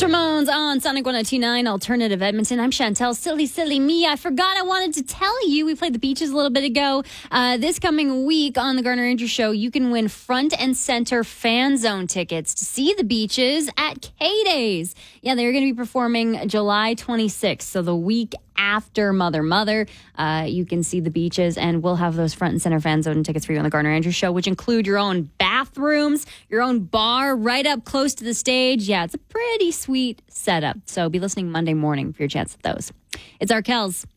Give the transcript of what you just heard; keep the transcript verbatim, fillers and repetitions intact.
Ramones on Sonic one oh two point nine Alternative Edmonton. I'm Chantel. Silly, silly me. I forgot I wanted to tell you. We played the Beaches a little bit ago. Uh, this coming week on the Garner Andrews Show, you can win front and center fan zone tickets to see the Beaches at K-Days. Yeah, they're going to be performing July twenty-sixth, so the week after Mother Mother. Uh, you can see the Beaches, and we'll have those front and center fan zone tickets for you on the Garner Andrews Show, which include your own bathrooms, your own bar right up close to the stage. Yeah, it's a pretty sweet setup. So be listening Monday morning for your chance at those. It's Arkells.